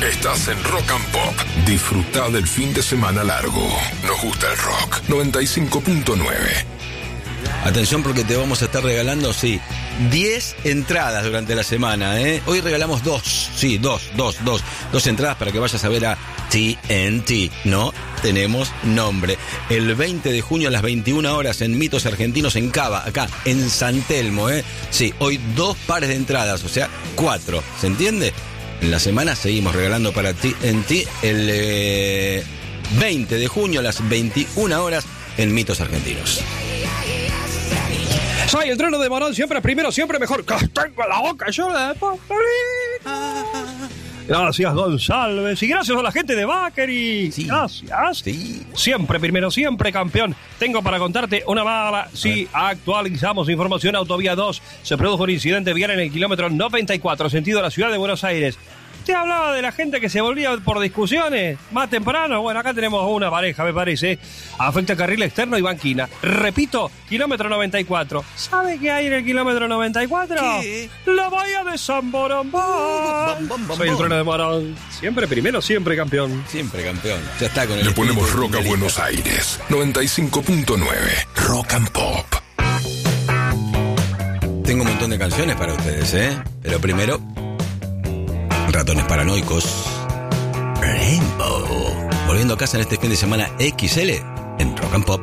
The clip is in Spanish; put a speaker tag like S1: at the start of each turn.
S1: Estás en Rock and Pop. Disfruta del fin de semana largo. Nos gusta el rock. 95.9.
S2: Atención porque te vamos a estar regalando, 10 entradas durante la semana, ¿eh? Hoy regalamos 2 entradas para que vayas a ver a TNT. No tenemos nombre. El 20 de junio a las 21 horas en Mitos Argentinos en Cava, acá en San Telmo, ¿eh? Sí, hoy 2 pares de entradas, o sea, 4. ¿Se entiende? En la semana seguimos regalando para TNT el 20 de junio a las 21 horas en Mitos Argentinos.
S3: Soy el trono de Morón, siempre primero, siempre mejor. Tengo la boca yo de Gracias, González. Y gracias a la gente de Bakery. Sí. Gracias.
S2: Sí.
S3: Siempre primero, siempre campeón. Tengo para contarte una bala. Sí, actualizamos información. Autovía 2. Se produjo un incidente vial en el kilómetro 94, sentido a la ciudad de Buenos Aires. ¿Usted hablaba de la gente que se volvía por discusiones más temprano? Bueno, acá tenemos una pareja, me parece. Afecta carril externo y banquina. Repito, kilómetro 94. ¿Sabe qué hay en el kilómetro 94?
S2: ¿Qué?
S3: La bahía de San Borombón. Soy el trono de Morón. Siempre primero, siempre campeón.
S2: Siempre campeón. Ya está con el...
S1: Le ponemos rock a
S2: Melita.
S1: Buenos Aires. 95.9. Rock and Pop.
S2: Tengo un montón de canciones para ustedes, ¿eh? Pero primero... Ratones Paranoicos, Rainbow. Volviendo a casa en este fin de semana XL en Rock and Pop.